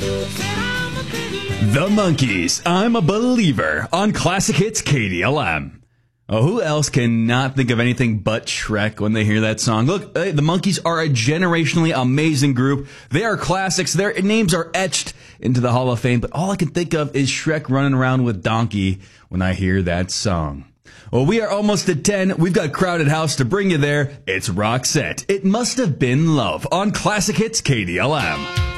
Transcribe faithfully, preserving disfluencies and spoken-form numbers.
The Monkees, I'm a Believer, on Classic Hits K D L M. Oh, who else cannot think of anything but Shrek when they hear that song? Look, the Monkees are a generationally amazing group. They are classics. Their names are etched into the Hall of Fame, but all I can think of is Shrek running around with Donkey when I hear that song. Well, we are almost at ten. We've got Crowded House to bring you there. It's Roxette. It Must Have Been Love on Classic Hits K D L M.